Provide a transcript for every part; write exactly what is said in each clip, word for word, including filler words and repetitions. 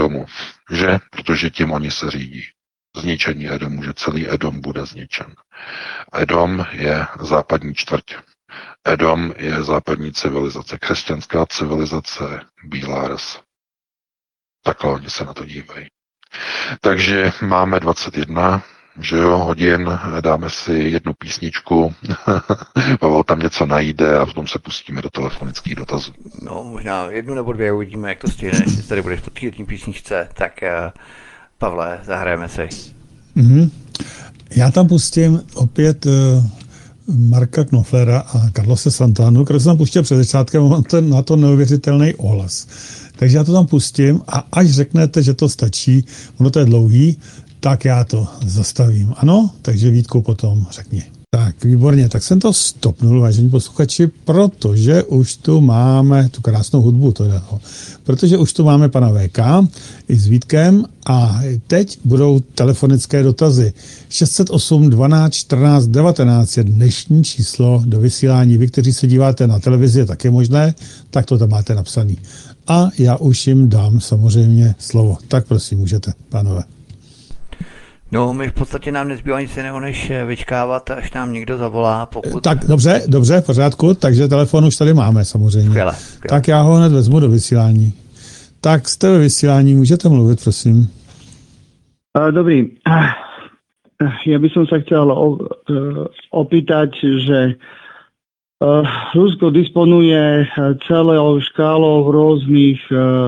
Edomu, že? Protože tím oni se řídí. Zničení Edomu, že celý Edom bude zničen. Edom je západní čtvrť. Edom je západní civilizace, křesťanská civilizace, bílá rasa. Takhle oni se na to dívají. Takže máme dvacet jedna, že jo, hodin, dáme si jednu písničku, Pavel tam něco najde a potom se pustíme do telefonických dotazů. No, možná jednu nebo dvě, uvidíme, jak to stihne, jestli tady budeš po té písničce, tak uh, Pavle, zahrajeme si. Mm-hmm. Já tam pustím opět uh, Marka Knoflera a Carlose Santanu, který jsem tam pustil před začátkem, mám ten, na to neuvěřitelný ohlas. Takže já to tam pustím a až řeknete, že to stačí, ono to je dlouhý, tak já to zastavím. Ano, takže Vítku potom řekni. Tak, výborně, tak jsem to stopnul, vážení posluchači, protože už tu máme tu krásnou hudbu, to je, protože už tu máme pana V K i s Vítkem a teď budou telefonické dotazy. šest set osm dvanáct čtrnáct devatenáct je dnešní číslo do vysílání. Vy, kteří se díváte na televizi, je také možné, tak to tam máte napsaný. A já už jim dám samozřejmě slovo. Tak prosím, můžete, pánové. No, my v podstatě nám nezbývá nic jiného, než vyčkávat, až nám někdo zavolá, pokud... Tak dobře, dobře, v pořádku, takže telefon už tady máme samozřejmě. Skvěle, skvěle. Tak já ho hned vezmu do vysílání. Tak jste ve vysílání, můžete mluvit, prosím. Dobrý. Ja by som sa chcel opýtať, že Rusko disponuje celou škálou rôznych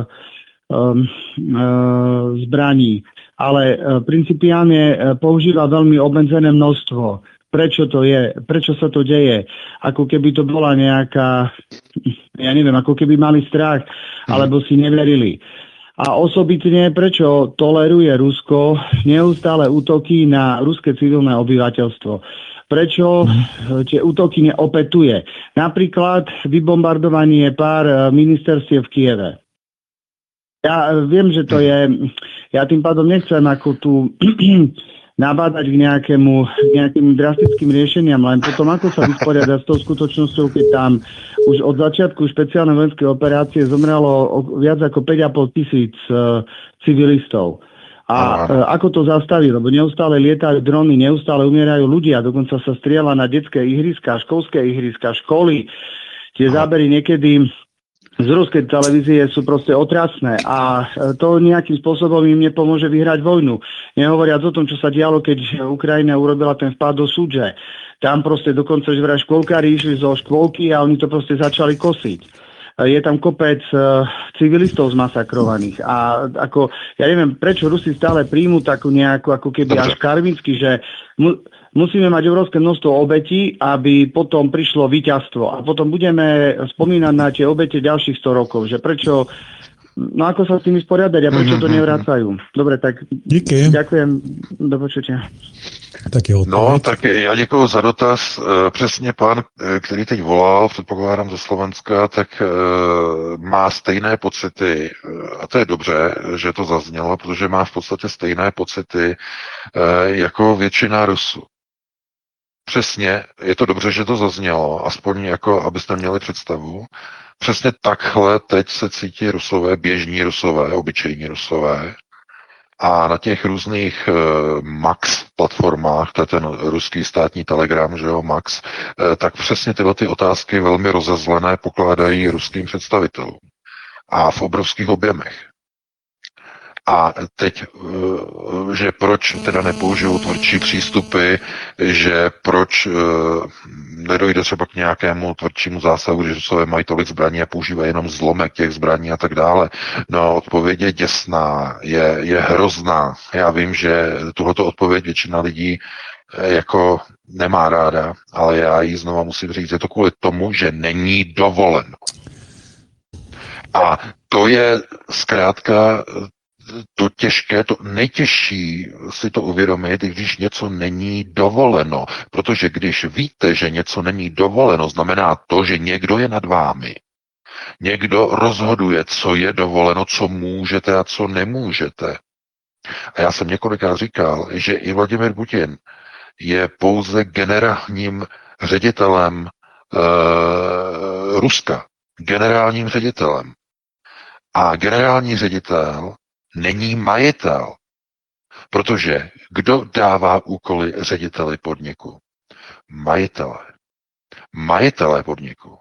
zbraní, ale principiálne používa veľmi obmedzené množstvo. Prečo to je? Prečo sa to deje? Ako keby to bola nejaká, ja neviem, ako keby mali strach, alebo si neverili. A osobitne, prečo toleruje Rusko neustále útoky na ruské civilné obyvateľstvo? Prečo tie útoky neopetuje? Napríklad vybombardovanie pár ministerstiev v Kieve. Ja viem, že to je... Ja tým pádom nechcem ako tu nabádať k nejakému, nejakým drastickým riešeniam, len potom ako sa vysporiadať s tou skutočnosťou, keď tam už od začiatku špeciálnej vojenskej operácie zomrelo viac ako päť a pol tisíc uh, civilistov. A uh, ako to zastaví, lebo neustále lietajú drony, neustále umierajú ľudia, dokonca sa strieľa na detské ihriska, školské ihriska, školy. Tie zábery niekedy z ruskej televízie sú proste otrasné a to nejakým spôsobom im nepomôže vyhrať vojnu. Nehovoriac o tom, čo sa dialo, keď Ukrajina urobila ten vpád do Sudže. Tam proste dokonca, že vraj škôlkári išli zo škôlky a oni to proste začali kosiť. Je tam kopec civilistov zmasakrovaných a ako, ja neviem, prečo Rusi stále príjmu takú nejakú, ako keby až karmicky, že mu, musíme mať obrovské množstvo obetí, aby potom prišlo víťazstvo a potom budeme spomínať na tie obete ďalších sto rokov, že prečo, no ako sa s tým vysporiadať a prečo to nevracajú. Dobre, tak díky. Ďakujem, do počutia. Tak jo, no, tak já děkuji za dotaz. Přesně pán, který teď volal, předpokládám ze Slovenska, tak má stejné pocity, a to je dobře, že to zaznělo, protože má v podstatě stejné pocity jako většina Rusů. Přesně, je to dobře, že to zaznělo, aspoň jako, abyste měli představu. Přesně takhle teď se cítí Rusové, běžní Rusové, obyčejní Rusové. A na těch různých uh, Max platformách, to je ten ruský státní telegram, že jo, Max, uh, tak přesně tyhle ty otázky velmi rozezlené pokládají ruským představitelům. A v obrovských objemech. A teď, že proč teda nepoužijou tvrdší přístupy, že proč nedojde třeba k nějakému tvrdšímu zásahu, že Rusové mají tolik zbraní a používají jenom zlomek těch zbraní a tak dále. No, odpověď je děsná, je, je hrozná. Já vím, že tuhleto odpověď většina lidí jako nemá ráda, ale já ji znova musím říct, je to kvůli tomu, že není dovoleno. A to je zkrátka to těžké, to nejtěžší si to uvědomit, když něco není dovoleno. Protože když víte, že něco není dovoleno, znamená to, že někdo je nad vámi. Někdo rozhoduje, co je dovoleno, co můžete a co nemůžete. A já jsem několikrát říkal, že i Vladimir Putin je pouze generálním ředitelem uh, Ruska. Generálním ředitelem. A generální ředitel není majitel. Protože kdo dává úkoly řediteli podniku? Majitele. Majitelé podniku.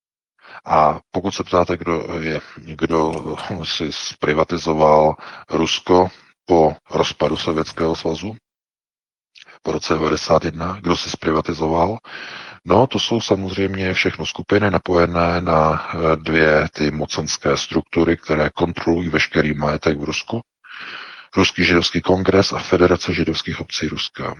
A pokud se ptáte, kdo, je, kdo si zprivatizoval Rusko po rozpadu Sovětského svazu po roce devadesát jedna, kdo si zprivatizoval, no to jsou samozřejmě všechno skupiny napojené na dvě ty mocenské struktury, které kontrolují veškerý majetek v Rusku. Ruský židovský kongres a Federace židovských obcí Ruska.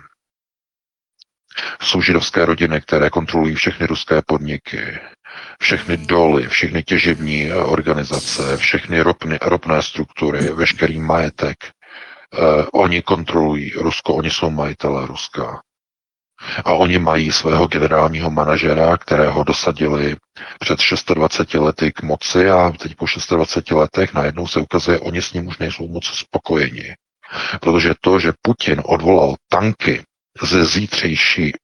Jsou židovské rodiny, které kontrolují všechny ruské podniky, všechny doly, všechny těžební organizace, všechny ropny, ropné struktury, veškerý majetek. Eh, oni kontrolují Rusko, oni jsou majitelé Ruska. A oni mají svého generálního manažera, kterého dosadili před dvaceti šesti lety k moci a teď po dvaceti šesti letech najednou se ukazuje, oni s ním už nejsou moc spokojeni. Protože to, že Putin odvolal tanky ze zítřejší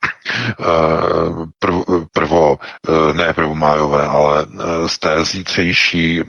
prv, prvo, ne prvomájové, ale z té zítřejší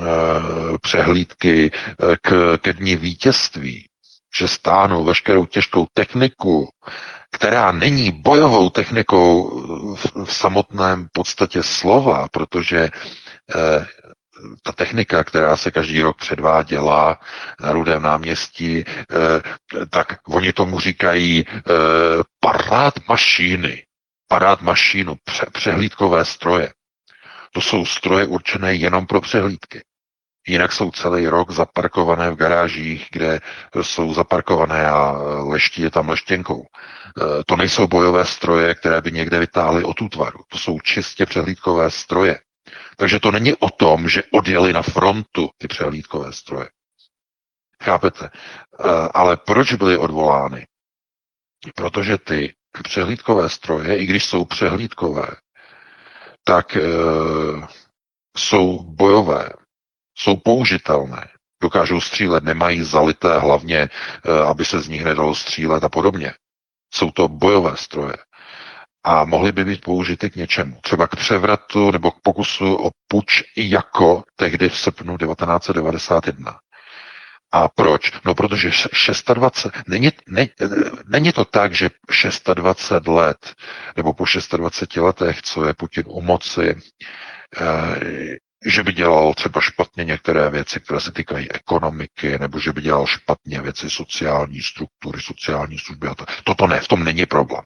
přehlídky k, ke dní vítězství, že stáhnou veškerou těžkou techniku, která není bojovou technikou v, v samotném podstatě slova, protože eh, ta technika, která se každý rok předváděla na Rudém náměstí, eh, tak oni tomu říkají eh, parád mašíny, parád mašínu, pře, přehlídkové stroje. To jsou stroje určené jenom pro přehlídky. Jinak jsou celý rok zaparkované v garážích, kde jsou zaparkované a leští je tam leštěnkou. To nejsou bojové stroje, které by někde vytáhly od útvaru. To jsou čistě přehlídkové stroje. Takže to není o tom, že odjeli na frontu ty přehlídkové stroje. Chápete? Ale proč byly odvolány? Protože ty přehlídkové stroje, i když jsou přehlídkové, tak e, jsou bojové. Jsou použitelné, dokážou střílet, nemají zalité hlavně, aby se z nich nedalo střílet a podobně. Jsou to bojové stroje a mohly by být použity k něčemu. Třeba k převratu nebo k pokusu o puč jako tehdy v srpnu devatenáct set devadesát jedna. A proč? No protože dvacet šest, není, ne, není to tak, že dvacet šest let, nebo po dvaceti šesti letech, co je Putin u moci, eh, že by dělal třeba špatně některé věci, které se týkají ekonomiky, nebo že by dělal špatně věci sociální struktury, sociální služby. A to. Toto ne, v tom není problém.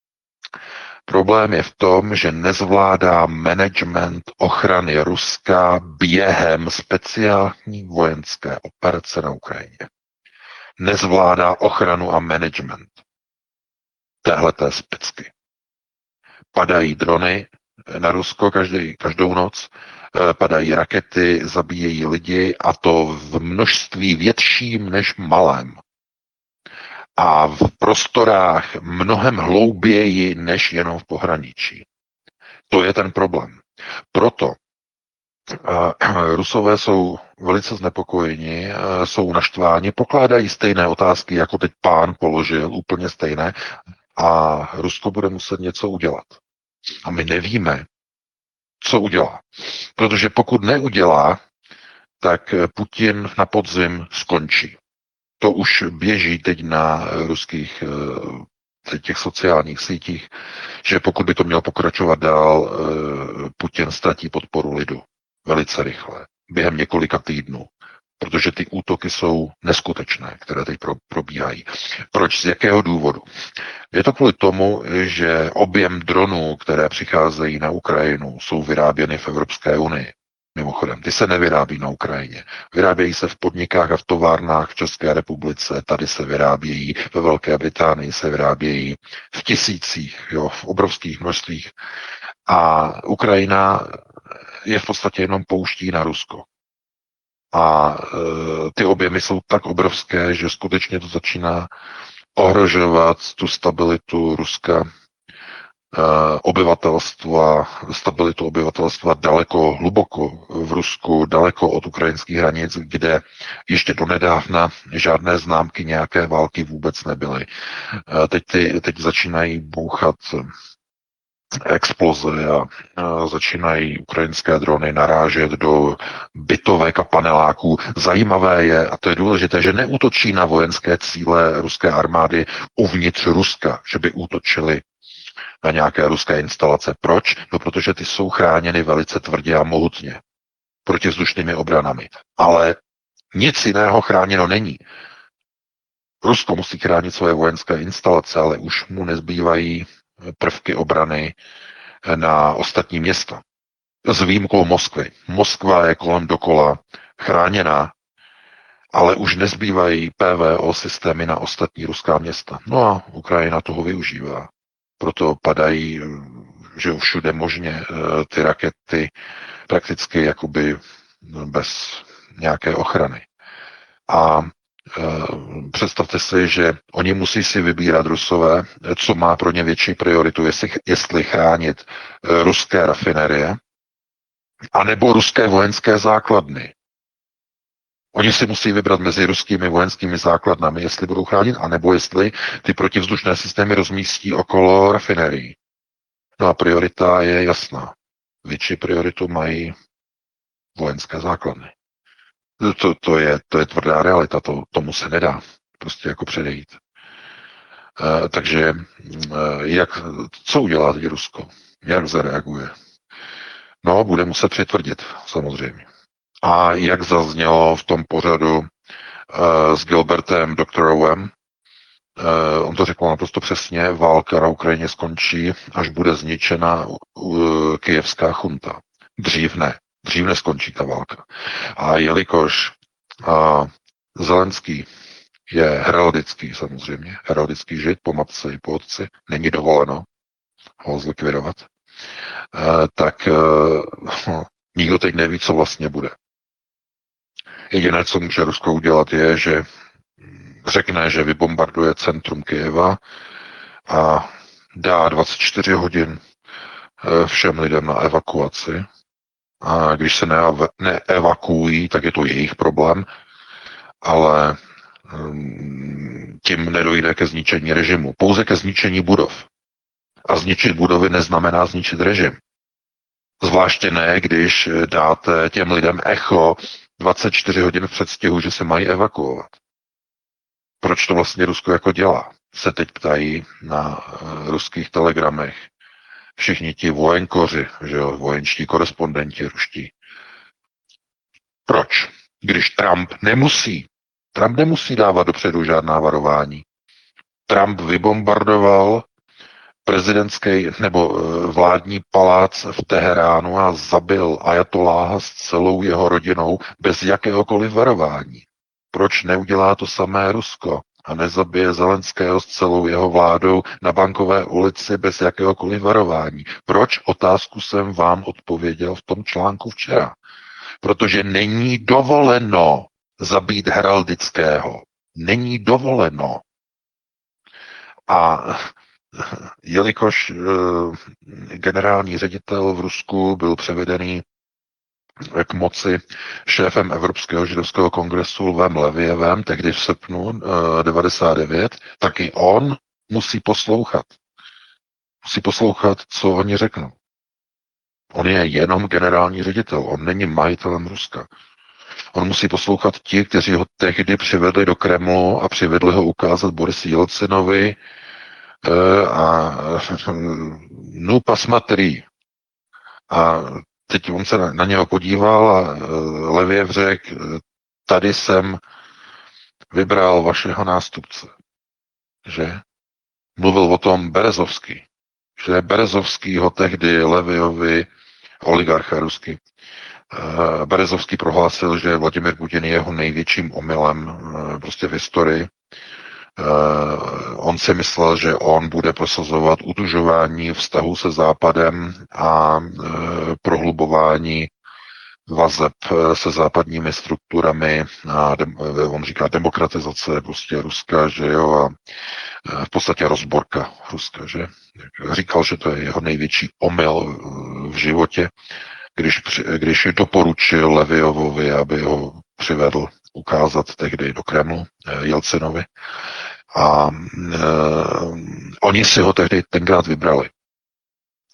Problém je v tom, že nezvládá management ochrany Ruska během speciální vojenské operace na Ukrajině. Nezvládá ochranu a management téhleté spicky. Padají drony na Rusko každý, každou noc, padají rakety, zabíjejí lidi a to v množství větším než malém. A v prostorách mnohem hlouběji než jenom v pohraničí. To je ten problém. Proto uh, Rusové jsou velice znepokojeni, uh, jsou naštváni, pokládají stejné otázky, jako teď pán položil, úplně stejné, a Rusko bude muset něco udělat. A my nevíme, co udělá. Protože pokud neudělá, tak Putin na podzim skončí. To už běží teď na ruských teď těch sociálních sítích, že pokud by to mělo pokračovat dál, Putin ztratí podporu lidu velice rychle, během několika týdnů. Protože ty útoky jsou neskutečné, které teď probíhají. Proč? Z jakého důvodu? Je to kvůli tomu, že objem dronů, které přicházejí na Ukrajinu, jsou vyráběny v Evropské unii. Mimochodem, ty se nevyrábí na Ukrajině. Vyrábějí se v podnikách a v továrnách v České republice, tady se vyrábějí, ve Velké Británii se vyrábějí v tisících, jo, v obrovských množstvích. A Ukrajina je v podstatě jenom pouští na Rusko. A e, ty objemy jsou tak obrovské, že skutečně to začíná ohrožovat tu stabilitu Ruska, e, obyvatelstva, stabilitu obyvatelstva daleko hluboko v Rusku, daleko od ukrajinských hranic, kde ještě donedávna žádné známky nějaké války vůbec nebyly. E, teď, ty, teď začínají bouchat exploze a, a začínají ukrajinské drony narážet do bytovek a paneláků. Zajímavé je, a to je důležité, že neútočí na vojenské cíle ruské armády uvnitř Ruska, že by útočili na nějaké ruské instalace. Proč? No, protože ty jsou chráněny velice tvrdě a mohutně protivzdušnými obranami. Ale nic jiného chráněno není. Rusko musí chránit svoje vojenské instalace, ale už mu nezbývají prvky obrany na ostatní města. S výjimkou Moskvy. Moskva je kolem dokola chráněná, ale už nezbývají P V O systémy na ostatní ruská města. No a Ukrajina toho využívá. Proto padají, že všude možně ty rakety prakticky jakoby bez nějaké ochrany. A představte si, že oni musí si vybírat Rusové, co má pro ně větší prioritu, jestli, jestli chránit ruské rafinerie, anebo ruské vojenské základny. Oni si musí vybrat mezi ruskými vojenskými základnami, jestli budou chránit, anebo jestli ty protivzdušné systémy rozmístí okolo rafinerií. No a priorita je jasná. Větší prioritu mají vojenské základny. To, to, je, to je tvrdá realita, to, tomu se nedá prostě jako předejít. E, takže e, jak, co udělá teď Rusko? Jak zareaguje? No, bude muset přitvrdit, samozřejmě. A jak zaznělo v tom pořadu e, s Gilbertem Doktorovem, e, on to řekl naprosto přesně, válka na Ukrajině skončí, až bude zničena e, kyjevská chunta. Dřív ne. Dřív neskončí ta válka. A jelikož a, Zelenský je heraldický samozřejmě, heraldický žid po matce i po otci, není dovoleno ho zlikvidovat, e, tak e, no, nikdo teď neví, co vlastně bude. Jediné, co může Rusko udělat, je, že řekne, že vybombarduje centrum Kyjeva a dá dvacet čtyři hodin všem lidem na evakuaci. A když se neev- neevakuují, tak je to jejich problém, ale um, tím nedojde ke zničení režimu. Pouze ke zničení budov. A zničit budovy neznamená zničit režim. Zvláště ne, když dáte těm lidem echo dvacet čtyři hodin v předstihu, že se mají evakuovat. Proč to vlastně Rusko jako dělá? Se teď ptají na uh, ruských telegramech všichni ti vojenkoři, že jo, vojenští korespondenti ruští. Proč? Když Trump nemusí. Trump nemusí dávat dopředu žádná varování. Trump vybombardoval prezidentský nebo vládní palác v Teheránu a zabil ajatoláha s celou jeho rodinou bez jakéhokoliv varování. Proč neudělá to samé Rusko a nezabije Zelenského s celou jeho vládou na Bankové ulici bez jakéhokoliv varování? Proč? Otázku jsem vám odpověděl v tom článku včera. Protože není dovoleno zabít heraldického. Není dovoleno. A jelikož generální ředitel v Rusku byl převedený k moci šéfem Evropského židovského kongresu Lvem Levievem, tehdy v srpnu devadesát devět, tak i on musí poslouchat. Musí poslouchat, co oni řeknou. On je jenom generální ředitel, on není majitelem Ruska. On musí poslouchat ti, kteří ho tehdy přivedli do Kremlu a přivedli ho ukázat Borisi Jelcinovi a no pasmatrí. A teď on se na, na něho podíval a Leviev řekl, tady jsem vybral vašeho nástupce. Že? Mluvil o tom Berezovský. Že Berezovský ho tehdy Leviovi, oligarcha ruský, Berezovský prohlásil, že Vladimir Putin je jeho největším omylem prostě v historii. On si myslel, že on bude prosazovat utužování vztahu se Západem a prohlubování vazeb se západními strukturami a on říká demokratizace prostě Ruska, že jo, a v podstatě rozborka Ruska, že. Říkal, že to je jeho největší omyl v životě, když, když doporučil Leviovovi, aby ho přivedl ukázat tehdy do Kremlu Jelcinovi. A e, oni si ho tehdy tenkrát vybrali.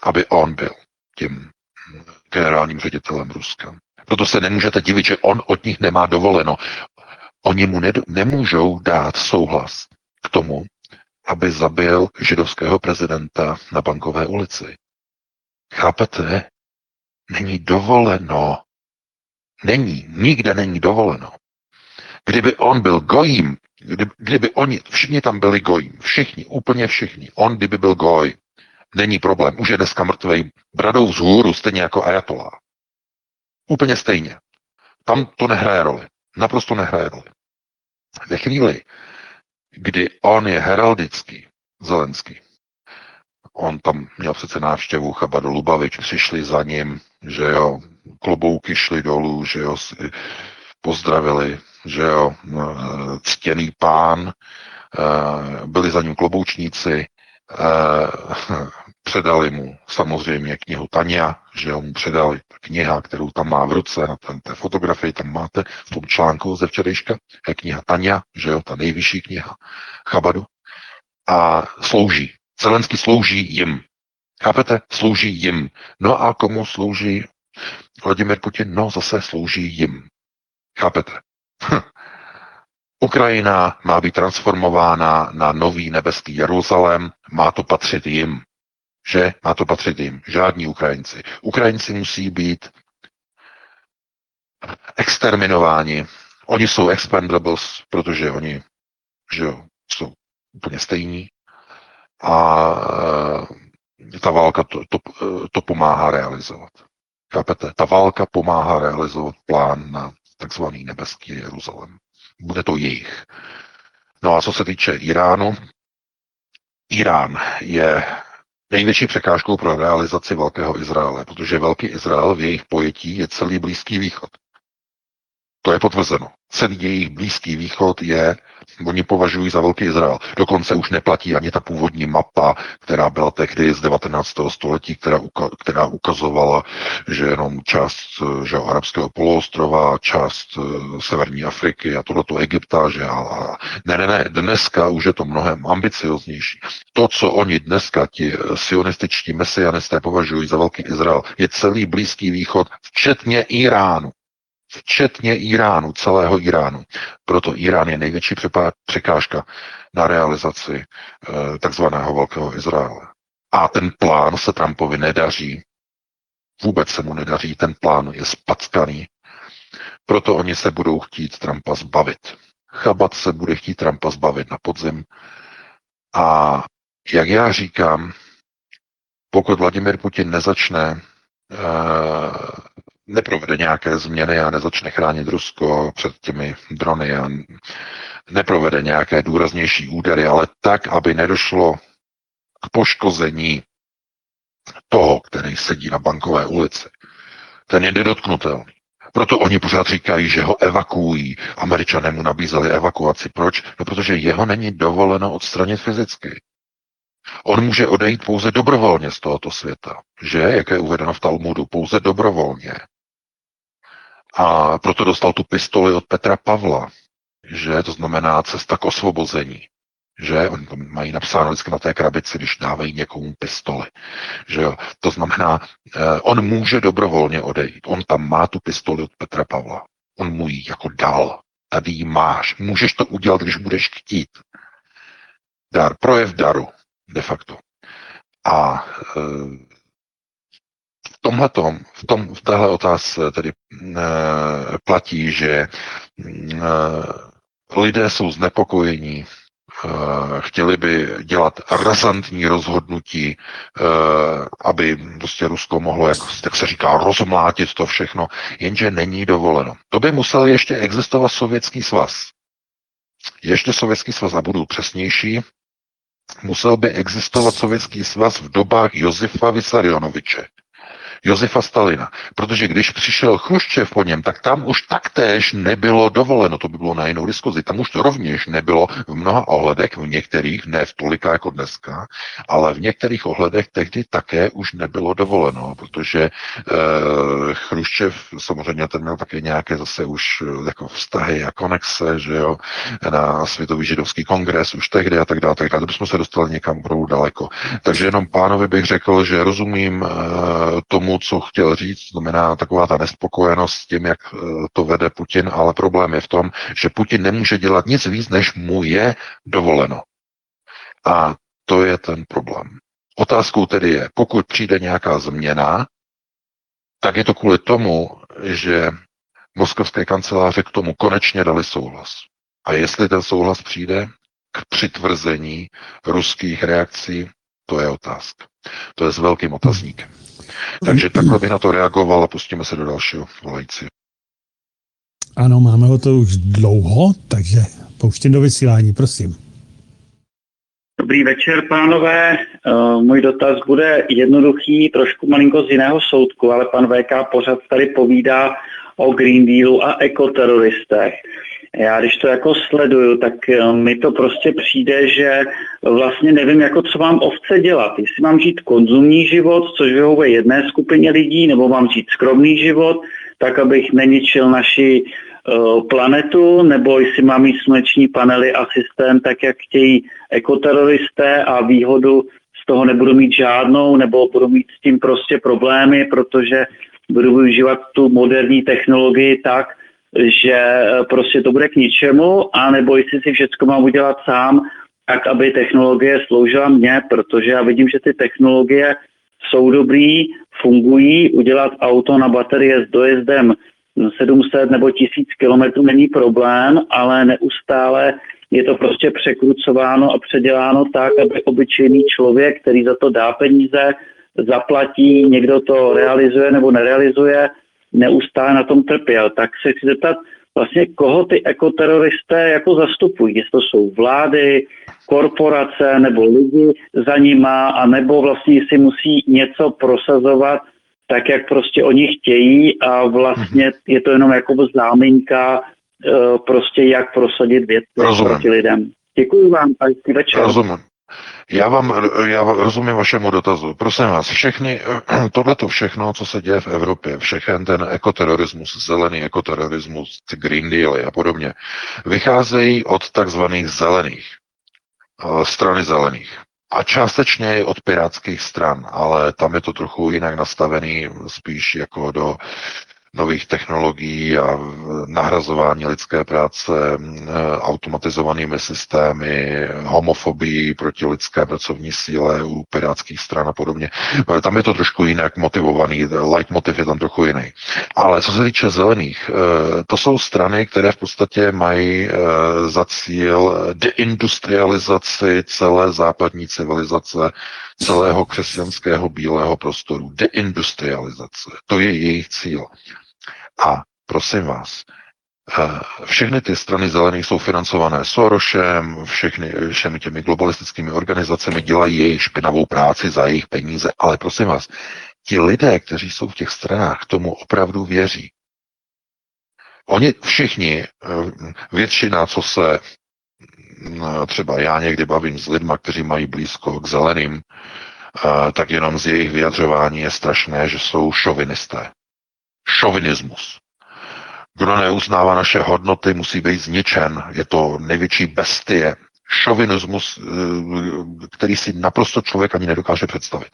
aby on byl tím generálním ředitelem Ruska. Proto se nemůžete divit, že on od nich nemá dovoleno. Oni mu ne- nemůžou dát souhlas k tomu, aby zabil židovského prezidenta na Bankové ulici. Chápete? Není dovoleno. Není. Nikde není dovoleno. Kdyby on byl gojím, kdyby, kdyby oni, všichni tam byli gojím, všichni, úplně všichni, on kdyby byl goj, není problém, už je dneska mrtvej bradou vzhůru, stejně jako ajatolá. Úplně stejně. Tam to nehraje roli. Naprosto nehraje roli. Ve chvíli, kdy on je heraldický, Zelenský, on tam měl přece návštěvu Chaba do Lubavy, přišli za ním, že jo, klobouky šly dolů, že jo, pozdravili, že jo, ctěný pán, byli za ním kloboučníci, předali mu samozřejmě knihu Tania, že jo, mu předali kniha, kterou tam má v ruce, na té, té fotografii tam máte v tom článku ze včerejška, je kniha Tania, že jo, ta nejvyšší kniha Chabadu, a slouží. Zelenský slouží jim. Chápete? Slouží jim. No a komu slouží Vladimir Putin? No zase slouží jim. Chápete? Hm. Ukrajina má být transformována na nový nebeský Jeruzalém, má to patřit jim. Že? Má to patřit jim. Žádní Ukrajinci. Ukrajinci musí být exterminováni. Oni jsou expendables, protože oni, že jo, jsou úplně stejní. A ta válka to, to, to pomáhá realizovat. Chápete? Ta válka pomáhá realizovat plán na takzvaný nebeský Jeruzalém. Bude to jejich. No a co se týče Iránu, Irán je největší překážkou pro realizaci Velkého Izraele, protože Velký Izrael v jejich pojetí je celý Blízký východ. To je potvrzeno. Celý jejich Blízký východ je, oni považují za Velký Izrael. Dokonce už neplatí ani ta původní mapa, která byla tehdy z devatenáctého století, která, uka- která ukazovala, že jenom část že, arabského poloostrova, část uh, severní Afriky a tohleto Egypta, že a, a ne, ne, ne, dneska už je to mnohem ambicioznější. To, co oni dneska, ti sionističtí mesianisté považují za Velký Izrael, je celý Blízký východ, včetně Iránu. Včetně Iránu, celého Iránu. Proto Irán je největší překážka na realizaci e, takzvaného Velkého Izraele. A ten plán se Trumpovi nedaří. Vůbec se mu nedaří, ten plán je spackaný. Proto oni se budou chtít Trumpa zbavit. Chabad se bude chtít Trumpa zbavit na podzim. A jak já říkám, pokud Vladimir Putin nezačne e, neprovede nějaké změny a nezačne chránit Rusko před těmi drony a neprovede nějaké důraznější údery, ale tak, aby nedošlo k poškození toho, který sedí na Bankové ulici. Ten je nedotknutelný. Proto oni pořád říkají, že ho evakuují. Američané mu nabízeli evakuaci. Proč? No, protože jeho není dovoleno odstranit fyzicky. On může odejít pouze dobrovolně z tohoto světa. Že? Jak je uvedeno v Talmudu. Pouze dobrovolně. A proto dostal tu pistoli od Petra Pavla, že to znamená cesta k osvobození, že oni to mají napsáno vždycky na té krabici, když dávají někomu pistoli, že jo, to znamená, eh, on může dobrovolně odejít, on tam má tu pistoli od Petra Pavla, on mu ji jako dal, tady ji máš, můžeš to udělat, když budeš chtít. Dar, projev daru, de facto. A eh, V tomhletom, v, tom, v téhle otázce tedy e, platí, že e, lidé jsou znepokojení, e, chtěli by dělat razantní rozhodnutí, e, aby prostě Rusko mohlo, jak, jak se říká, rozmlátit to všechno, jenže není dovoleno. To by musel ještě existovat Sovětský svaz. Ještě Sovětský svaz, a budu přesnější, musel by existovat Sovětský svaz v dobách Josefa Vysarionoviče. Josefa Stalina. Protože když přišel Chruščev po něm, tak tam už taktéž nebylo dovoleno, to by bylo na jinou diskuzi, tam už to rovněž nebylo v mnoha ohledech, v některých, ne v tolika jako dneska, ale v některých ohledech tehdy také už nebylo dovoleno, protože eh, Chruščev samozřejmě ten měl také nějaké zase už jako vztahy a konexe, že jo, na Světový židovský kongres už tehdy a tak dále, tak dále, to bychom se dostali někam opravdu daleko. Takže jenom pánovi bych řekl, že rozumím eh, tomu, co chtěl říct, znamená taková ta nespokojenost s tím, jak eh, to vede Putin, ale problém je v tom, že Putin nemůže dělat nic víc, než mu je dovoleno. A to je ten problém. Otázkou tedy je, pokud přijde nějaká změna, tak je to kvůli tomu, že moskovské kanceláře k tomu konečně dali souhlas. A jestli ten souhlas přijde k přitvrzení ruských reakcí, to je otázka. To je s velkým otazníkem. Takže takhle bych na to reagoval a pustíme se do dalšího volající. Ano, máme ho to už dlouho, takže pouštím do vysílání, prosím. Dobrý večer, pánové. Uh, můj dotaz bude jednoduchý, trošku malinko z jiného soudku, ale pan V K pořád tady povídá o Green Dealu a ekoteroristech. Já když to jako sleduju, tak mi to prostě přijde, že vlastně nevím, jako co mám ovce dělat. Jestli mám žít konzumní život, což vyhovuje jedné skupině lidí, nebo mám žít skromný život, tak abych neničil naši uh, planetu, nebo jestli mám mít sluneční panely a systém, tak jak chtějí ekoteroristé a výhodu z toho nebudu mít žádnou, nebo budu mít s tím prostě problémy, protože budu využívat tu moderní technologii tak, že prostě to bude k ničemu, anebo jestli si všechno mám udělat sám, tak aby technologie sloužila mně, protože já vidím, že ty technologie jsou dobrý, fungují, udělat auto na baterie s dojezdem sedm set nebo tisíc kilometrů není problém, ale neustále je to prostě překrucováno a předěláno tak, aby obyčejný člověk, který za to dá peníze, zaplatí, někdo to realizuje nebo nerealizuje, neustále na tom trpěl. Tak se chci zeptat, vlastně koho ty ekoteroristé jako zastupují? Jestli to jsou vlády, korporace nebo lidi za nima, a nebo vlastně si musí něco prosazovat tak, jak prostě oni chtějí a vlastně je to jenom jako záminka prostě jak prosadit věci proti lidem. Děkuji vám a hezký večer. Rozumím. Já vám, já vám rozumím vašemu dotazu. Prosím vás, všechny, tohleto všechno, co se děje v Evropě, všechen ten ekoterorismus, zelený ekoterorismus, ty Green Dealy a podobně, vycházejí od takzvaných zelených, strany zelených. A částečně i od pirátských stran, ale tam je to trochu jinak nastavený, spíš jako do nových technologií a nahrazování lidské práce automatizovanými systémy, homofobii proti lidské pracovní síle u pirátských stran a podobně. Tam je to trošku jinak motivovaný, leitmotiv je tam trochu jiný. Ale co se týče zelených, to jsou strany, které v podstatě mají za cíl deindustrializaci celé západní civilizace, celého křesťanského bílého prostoru. Deindustrializace. To je jejich cíl. A prosím vás, všechny ty strany zelených jsou financované Sorosem, všechny, všemi těmi globalistickými organizacemi dělají jejich špinavou práci za jejich peníze, ale prosím vás, ti lidé, kteří jsou v těch stranách, tomu opravdu věří. Oni všichni, většina, co se třeba já někdy bavím s lidma, kteří mají blízko k zeleným, tak jenom z jejich vyjadřování je strašné, že jsou šovinisté. Šovinismus. Kdo neuznává naše hodnoty, musí být zničen. Je to největší bestie. Šovinismus, který si naprosto člověk ani nedokáže představit.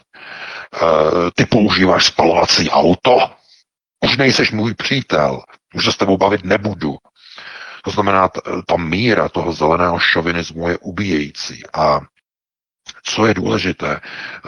Ty používáš spalovací auto? Už nejseš můj přítel. Už se s tebou bavit nebudu. To znamená, ta míra toho zeleného šovinismu je ubíjející. A co je důležité,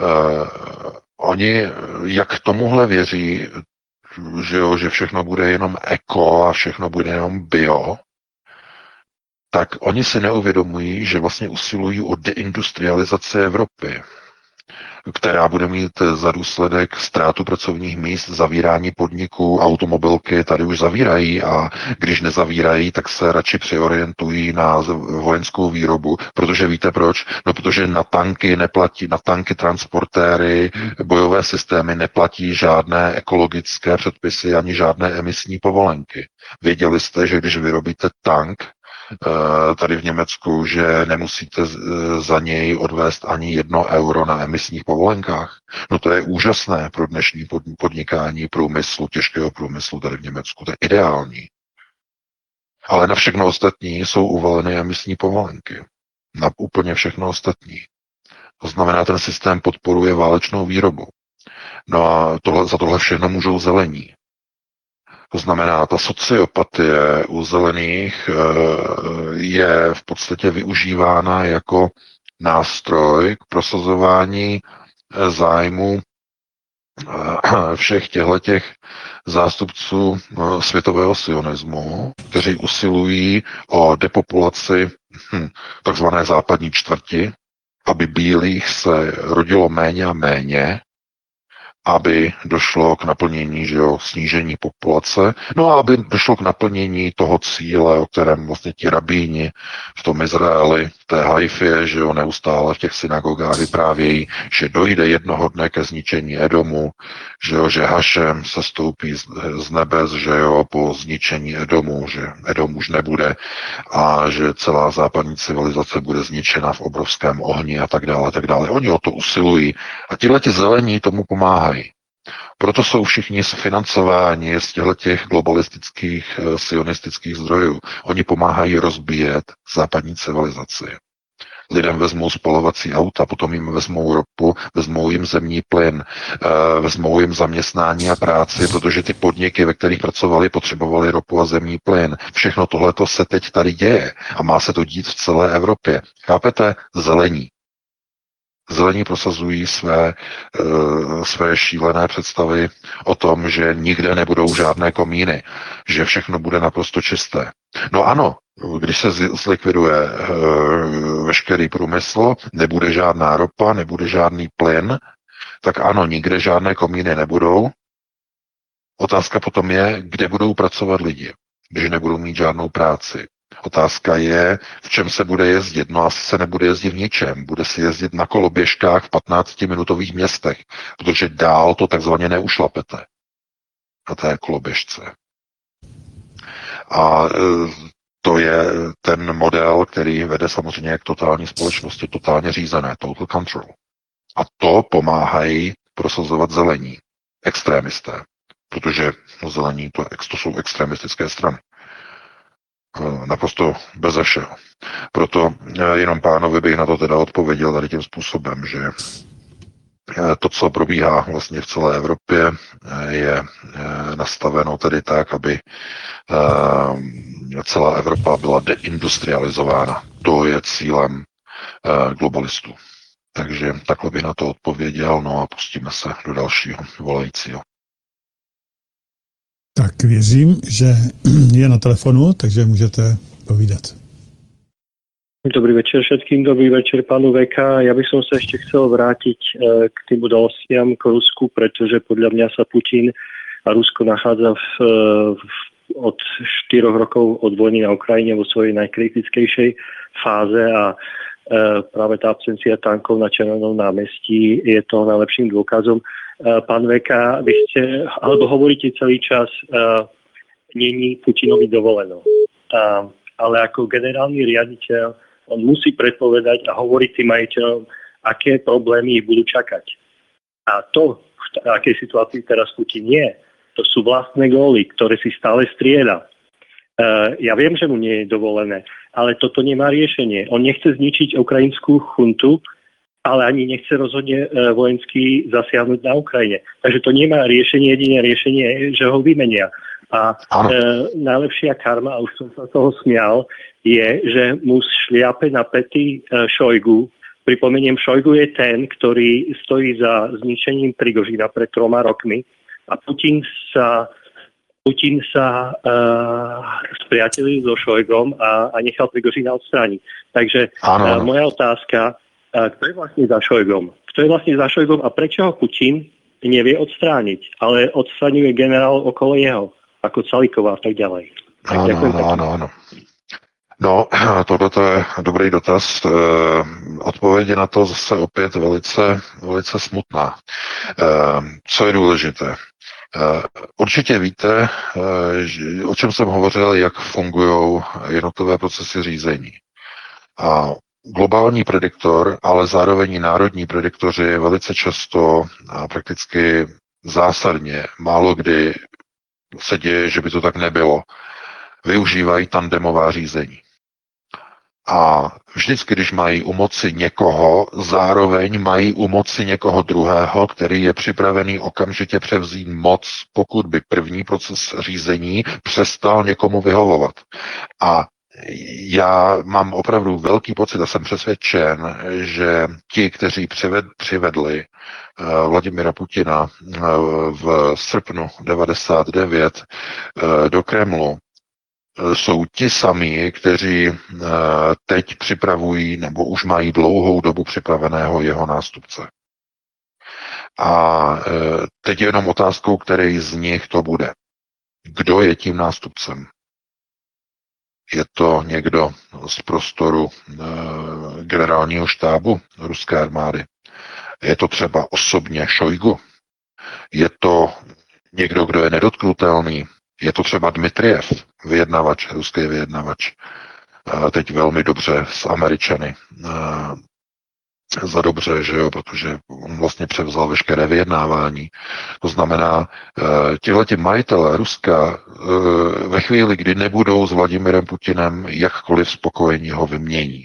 oni jak tomuhle věří, že, jo, že všechno bude jenom eko a všechno bude jenom bio, tak oni si neuvědomují, že vlastně usilují o deindustrializaci Evropy. která bude mít za důsledek ztrátu pracovních míst, zavírání podniků, automobilky tady už zavírají a když nezavírají, tak se radši přeorientují na vojenskou výrobu, protože víte proč? No protože na tanky neplatí, na tanky, transportéry, bojové systémy neplatí žádné ekologické předpisy ani žádné emisní povolenky. Věděli jste, že když vyrobíte tank tady v Německu, že nemusíte za něj odvést ani jedno euro na emisních povolenkách? No to je úžasné pro dnešní podnikání průmyslu, těžkého průmyslu tady v Německu. To je ideální. Ale na všechno ostatní jsou uvaleny emisní povolenky. Na úplně všechno ostatní. To znamená, ten systém podporuje válečnou výrobu. No a tohle, za tohle všechno můžou zelení. To znamená, ta sociopatie u zelených je v podstatě využívána jako nástroj k prosazování zájmu všech těchto zástupců světového sionismu, kteří usilují o depopulaci hm, takzvané západní čtvrti, aby bílých se rodilo méně a méně, aby došlo k naplnění, že jo, snížení populace, no a aby došlo k naplnění toho cíle, o kterém vlastně ti rabíni v tom Izraeli, v té Haifě, že jo, neustále v těch synagogách vyprávějí, že dojde jednoho dne ke zničení Edomu, že jo, že Hašem se stoupí z, z nebes, že jo, po zničení Edomu, že Edom už nebude a že celá západní civilizace bude zničena v obrovském ohni a tak dále, tak dále. Oni o to usilují a tihleti zelení tomu pomáhají. Proto jsou všichni financováni z těch globalistických sionistických zdrojů. Oni pomáhají rozbíjet západní civilizaci. Lidem vezmou spalovací auta, potom jim vezmou ropu, vezmou jim zemní plyn, vezmou jim zaměstnání a práci, protože ty podniky, ve kterých pracovali, potřebovali ropu a zemní plyn. Všechno tohleto se teď tady děje a má se to dít v celé Evropě. Chápete? Zelení. Zelení prosazují své, uh, své šílené představy o tom, že nikde nebudou žádné komíny, že všechno bude naprosto čisté. No ano, když se zlikviduje uh, veškerý průmysl, nebude žádná ropa, nebude žádný plyn, tak ano, nikde žádné komíny nebudou. Otázka potom je, kde budou pracovat lidi, když nebudou mít žádnou práci. Otázka je, v čem se bude jezdit. No asi se nebude jezdit v ničem. Bude se jezdit na koloběžkách v patnáctiminutových městech, protože dál to takzvaně neušlapete na té koloběžce. A to je ten model, který vede samozřejmě k totální společnosti, totálně řízené, total control. A to pomáhají prosazovat zelení, extrémisté, protože zelení to, to jsou extremistické strany. Naprosto beze všeho. Proto jenom pánovi bych na to teda odpověděl tady tím způsobem, že to, co probíhá vlastně v celé Evropě, je nastaveno tedy tak, aby celá Evropa byla deindustrializována. To je cílem globalistů. Takže takhle bych na to odpověděl, no a pustíme se do dalšího volajícího. Tak věřím, že je na telefonu, takže můžete povídat. Dobrý večer všetkým, dobrý večer pánu vé ká. Ja by som sa ešte chcel vrátiť k tým udalostiam k Rusku, pretože podľa mňa sa Putin a Rusko nachádza v, v, od štyroch rokov od vojny na Ukrajine vo svojej najkritickejšej fáze a práve tá absencia tankov na Červenom námestí je toho najlepším dôkazom. Pán vé ká, vy ste, alebo hovoríte celý čas, uh, není Putinovi dovoleno. Uh, ale ako generálny riaditeľ, on musí predpovedať a hovoriť tým majiteľom, aké problémy ich budú čakať. A to, v akej situácii teraz Putin je, to sú vlastné góly, ktoré si stále strieda. Uh, ja viem, že mu nie je dovolené, ale toto nemá riešenie. On nechce zničiť ukrajinskú chuntu, ale ani nechce rozhodne vojensky zasiahnuť na Ukrajine. Takže to nemá riešenie, jediné riešenie je, že ho vymenia. A e, najlepšia karma, a už som sa toho smial, je, že mu šliape na pety e, Šojgu. Pripomeniem, Šojgu je ten, ktorý stojí za zničením Prigožina pred troma rokmi a Putin sa, Putin sa e, spriatelil so Šojgom a, a nechal Prigožina odstrániť. Takže e, moja otázka, kto je vlastne za Šojgom? kto je vlastne za Šojgom a prečo ho Putin nevie odstrániť, ale odstraňuje generál okolo jeho, ako Caliková a tak ďalej. Tak Ano, ďakujem ano, pekne. ano, ano. No, tohle je dobrý dotaz. Odpověď je na to zase opět velice, velice smutná. Co je důležité? Určitě víte, o čem jsem hovořil, jak fungují jednotlivé procesy řízení. A globální prediktor, ale zároveň i národní prediktoři velice často a prakticky zásadně, málo kdy se děje, že by to tak nebylo, využívají tandemová řízení. A vždycky, když mají u moci někoho, zároveň mají u moci někoho druhého, který je připravený okamžitě převzít moc, pokud by první proces řízení přestal někomu vyhovovat. A já mám opravdu velký pocit a jsem přesvědčen, že ti, kteří přived, přivedli uh, Vladimira Putina uh, v srpnu devadesát devět uh, do Kremlu, jsou ti samí, kteří teď připravují nebo už mají dlouhou dobu připraveného jeho nástupce. A teď je jenom otázkou, který z nich to bude. Kdo je tím nástupcem? Je to někdo z prostoru generálního štábu ruské armády? Je to třeba osobně Šojgu? Je to někdo, kdo je nedotknutelný? Je to třeba Dmitrijev, vyjednavač, ruský vyjednavač, teď velmi dobře s Američany. Za dobře, že jo, protože on vlastně převzal veškeré vyjednávání. To znamená, tihleti majitelé Ruska ve chvíli, kdy nebudou s Vladimirem Putinem jakkoliv spokojení, ho vymění.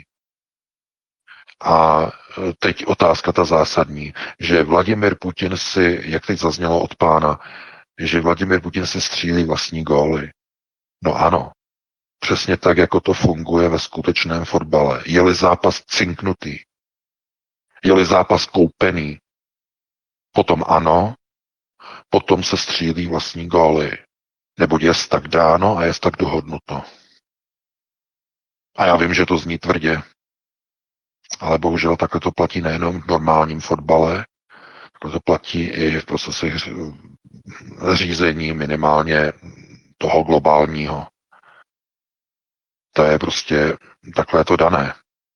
A teď otázka ta zásadní, že Vladimir Putin si, jak teď zaznělo od pána, že Vladimir Putin si střílí vlastní góly. No ano, přesně tak, jako to funguje ve skutečném fotbale. Je-li zápas cinknutý, je-li zápas koupený, potom ano, potom se střílí vlastní góly. Neboť je tak dáno a je tak dohodnuto. A já vím, že to zní tvrdě, ale bohužel takhle to platí nejenom v normálním fotbale, takhle to platí i v procesech řízení minimálně toho globálního. To je prostě takhle to dané.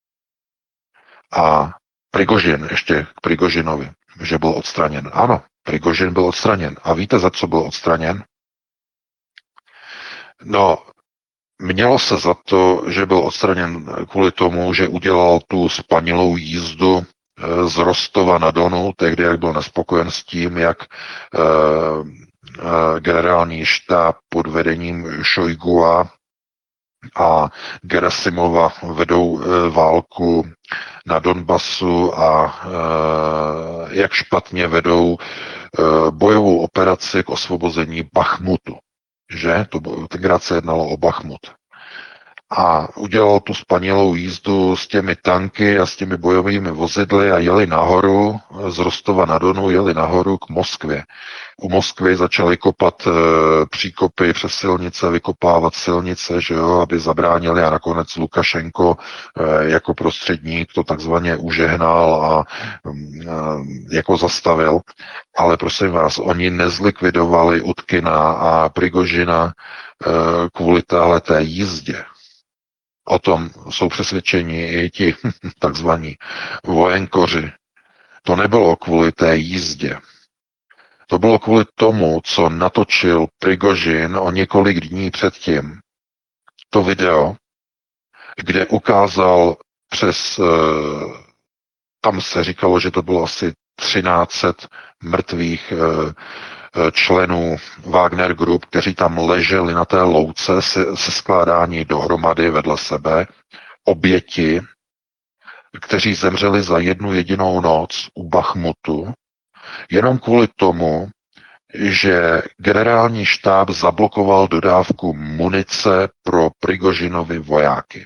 A Prigožin, ještě k Prigožinovi, že byl odstraněn. Ano, Prigožin byl odstraněn. A víte, za co byl odstraněn? No, mělo se za to, že byl odstraněn kvůli tomu, že udělal tu spanilou jízdu z Rostova na Donu, tehdy jak byl nespokojen s tím, jak uh, uh, generální štáb pod vedením Šojgua a Gerasimova vedou uh, válku na Donbasu a uh, jak špatně vedou uh, bojovou operaci k osvobození Bachmutu. Že? To tenkrát se jednalo o Bachmut. A udělal tu spanilou jízdu s těmi tanky a s těmi bojovými vozidly a jeli nahoru, z Rostova na Donu jeli nahoru k Moskvě. U Moskvy začali kopat e, příkopy přes silnice, vykopávat silnice, že jo, aby zabránili a nakonec Lukašenko e, jako prostředník to takzvaně užehnal a e, jako zastavil. Ale prosím vás, oni nezlikvidovali Utkina a Prigožina e, kvůli téhleté jízdě. O tom jsou přesvědčeni i ti takzvaní vojenkoři. To nebylo kvůli té jízdě. To bylo kvůli tomu, co natočil Prigožin o několik dní předtím. To video, kde ukázal přes, tam se říkalo, že to bylo asi třináct set mrtvých členů Wagner Group, kteří tam leželi na té louce se, se skládání dohromady vedle sebe, oběti, kteří zemřeli za jednu jedinou noc u Bachmutu, jenom kvůli tomu, že generální štáb zablokoval dodávku munice pro Prigožinovy vojáky.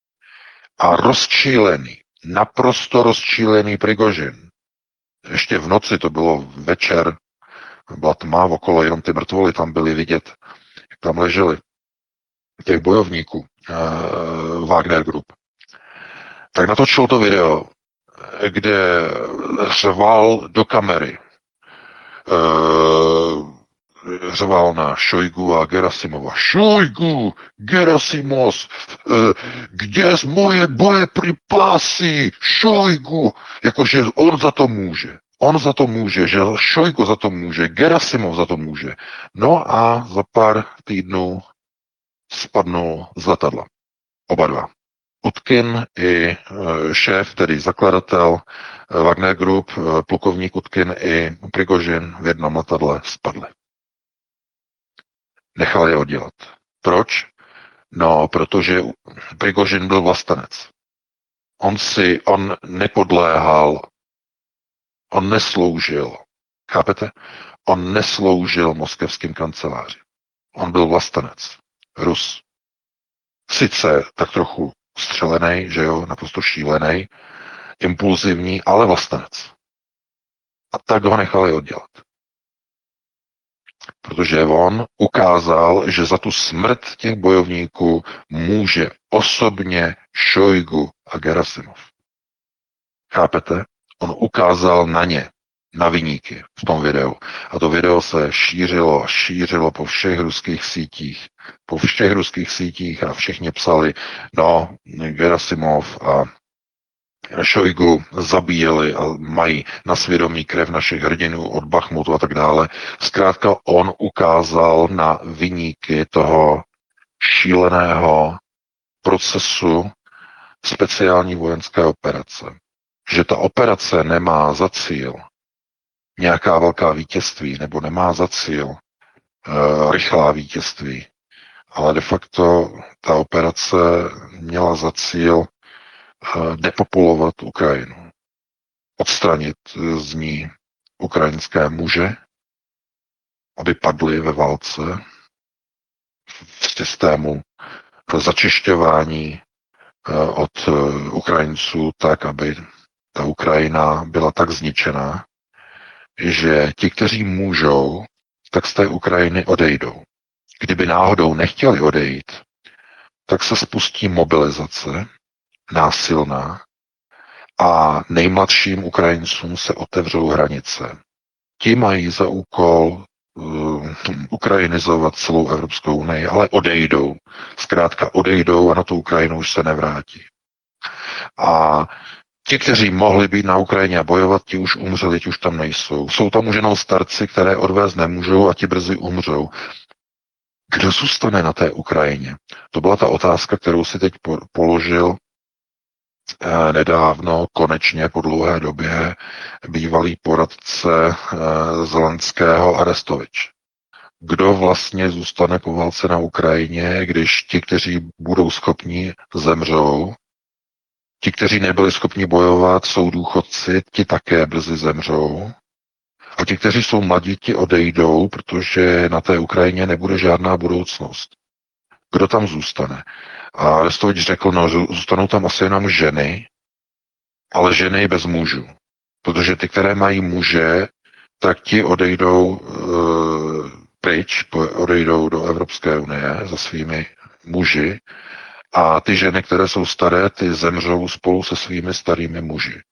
A rozčílený, naprosto rozčílený Prigožin, ještě v noci, to bylo večer, byla tma okolo, jenom ty mrtvoly tam byly vidět, jak tam leželi, těch bojovníků uh, Wagner Group. Tak natočil to video kde řval do kamery. E, řval na Šojgu a Gerasimova. Šojgu, Gerasimos, kde z moje bojepripasy? Šojgu. Jakože on za to může. On za to může, že Šojgu za to může, Gerasimov za to může. No a za pár týdnů spadnul z letadla. Oba dva. Utkin i šéf, tedy zakladatel Wagner Group, plukovník Utkin i Prigožin v jednom letadle spadli. Nechali je oddělat. Proč? No, protože Prigožin byl vlastenec. On si, on nepodléhal, on nesloužil, chápete? On nesloužil moskevským kanceláři. On byl vlastenec. Rus. Sice tak trochu střelený, že jo, naprosto šílený, impulzivní, ale vlastenec. A tak ho nechali oddělat. Protože on ukázal, že za tu smrt těch bojovníků může osobně Šojgu a Gerasimov. Chápete? On ukázal na ně, na viníky v tom videu. A to video se šířilo a šířilo po všech ruských sítích. Po všech ruských sítích a všichni psali, no, Gerasimov a Šojgu zabíjeli a mají na svědomí krev našich hrdinů od Bachmutu a tak dále. Zkrátka on ukázal na viníky toho šíleného procesu speciální vojenské operace. Že ta operace nemá za cíl nějaká velká vítězství, nebo nemá za cíl uh, rychlá vítězství, ale de facto ta operace měla za cíl depopulovat Ukrajinu. Odstranit z ní ukrajinské muže, aby padli ve válce v systému začišťování od Ukrajinců tak, aby ta Ukrajina byla tak zničená, že ti, kteří můžou, tak z té Ukrajiny odejdou. Kdyby náhodou nechtěli odejít, tak se spustí mobilizace násilná a nejmladším Ukrajincům se otevřou hranice. Ti mají za úkol uh, ukrajinizovat celou Evropskou unii, ale odejdou. Zkrátka odejdou a na tu Ukrajinu už se nevrátí. A ti, kteří mohli být na Ukrajině a bojovat, ti už umřeli, ti už tam nejsou. Jsou tam už jenom starci, které odvést nemůžou a ti brzy umřou. Kdo zůstane na té Ukrajině? To byla ta otázka, kterou si teď položil nedávno, konečně po dlouhé době, bývalý poradce Zelenského Arestovič. Kdo vlastně zůstane po válce na Ukrajině, když ti, kteří budou schopni, zemřou, ti, kteří nebyli schopni bojovat, jsou důchodci, ti také brzy zemřou, a ti, kteří jsou mladí, ti odejdou, protože na té Ukrajině nebude žádná budoucnost. Kdo tam zůstane? A Arestovič řekl, no, zůstanou tam asi jenom ženy, ale ženy bez mužů. Protože ty, které mají muže, tak ti odejdou e, pryč, odejdou do Evropské unie za svými muži a ty ženy, které jsou staré, ty zemřou spolu se svými starými muži.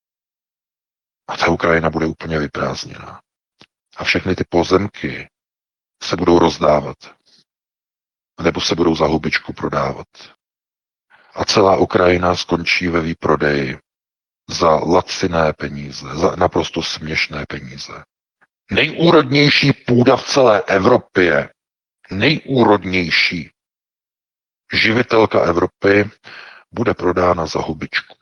A ta Ukrajina bude úplně vyprázdněná. A všechny ty pozemky se budou rozdávat. Nebo se budou za hubičku prodávat. A celá Ukrajina skončí ve výprodeji za laciné peníze, za naprosto směšné peníze. Nejúrodnější půda v celé Evropě, nejúrodnější živitelka Evropy bude prodána za hubičku.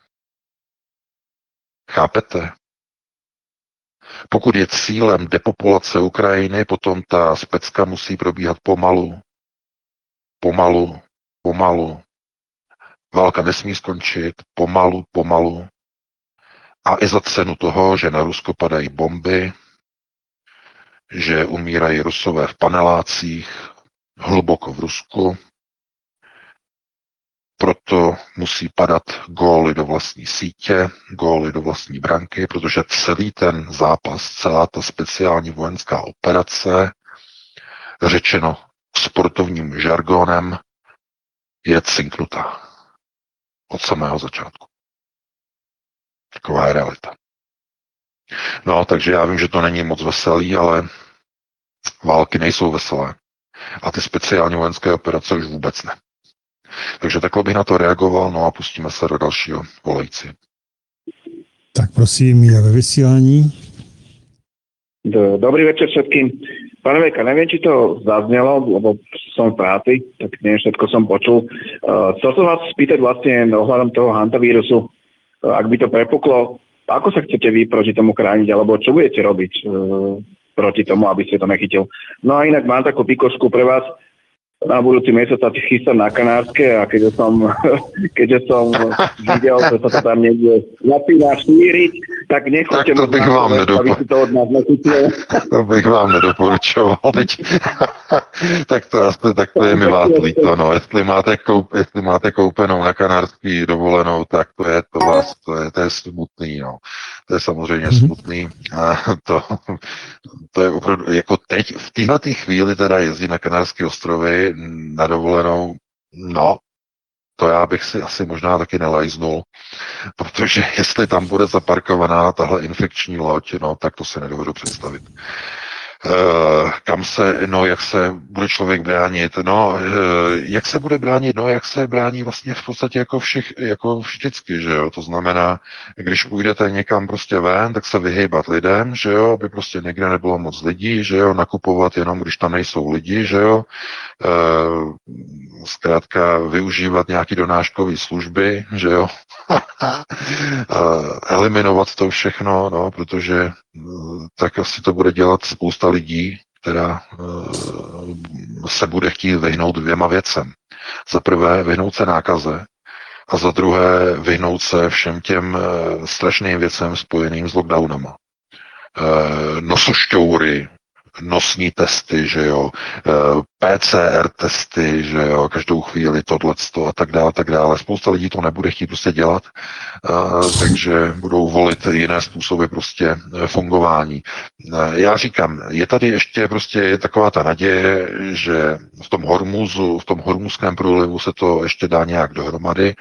Chápete? Pokud je cílem depopulace Ukrajiny, potom ta specka musí probíhat pomalu, pomalu, pomalu. Válka nesmí skončit, pomalu, pomalu. A i za cenu toho, že na Rusko padají bomby, že umírají Rusové v panelácích, hluboko v Rusku. Proto musí padat góly do vlastní sítě, góly do vlastní branky, protože celý ten zápas, celá ta speciální vojenská operace, řečeno sportovním žargonem, je cinknutá od samého začátku. Taková je realita. No, takže já vím, že to není moc veselý, ale války nejsou veselé. A ty speciální vojenské operace už vůbec ne. Takže takhle bych na to reagoval, no a pustíme se do dalšího volající. Tak prosím, je ve vysílání. Dobrý večer všetkým. Pane Veka, neviem, či to zaznelo, lebo som v práci, tak neviem, všetko som počul. Uh, chcel som vás spýtať vlastne ohľadom toho hantavírusu. Uh, ak by to prepuklo, ako sa chcete vy proti tomu chrániť, alebo čo budete robiť uh, proti tomu, aby ste to nechytil? No a inak mám takú pikošku pre vás. Na budúci mesiac sa chystám na Kanárske a keďže som, keďže som videl, že sa to tam niekde začína šíriť, tak nechoďte... Tak to bych vám nedoporučoval. To od nás nechytil. To bych vám nedoporučoval. tak, to, tak to je mi vás líto. No. Jestli, máte koup, jestli máte koupenou na Kanárský dovolenou, tak to je to vás, to je, to je smutný. No. To je samozřejmě mm-hmm. smutný. A to, to je opravdu, jako teď, v této chvíli teda jezdí na Kanárské ostrovy na dovolenou, no, to já bych si asi možná taky nelajznul, protože jestli tam bude zaparkovaná tahle infekční loď, no, tak to si nedovedu představit. Uh, kam se, no, jak se bude člověk bránit, no, uh, jak se bude bránit, no, jak se brání vlastně v podstatě jako všech, jako vždycky, že jo, to znamená, když půjdete někam prostě ven, tak se vyhejbat lidem, že jo, aby prostě někde nebylo moc lidí, že jo, nakupovat jenom, když tam nejsou lidi, že jo, uh, zkrátka využívat nějaký donáškový služby, že jo, uh, eliminovat to všechno, no, protože uh, tak asi to bude dělat spousta lidí, která uh, se bude chtít vyhnout dvěma věcem. Za prvé vyhnout se nákaze a za druhé vyhnout se všem těm uh, strašným věcem spojeným s lockdownama. Uh, nosošťoury, nosní testy, že jo, P C R testy, že jo, každou chvíli tohleto a tak dále, tak dále. Spousta lidí to nebude chtít prostě dělat, takže budou volit jiné způsoby prostě fungování. Já říkám, je tady ještě prostě je taková ta naděje, že v tom Hormuzu, v tom hormuzském průlivu se to ještě dá nějak dohromady,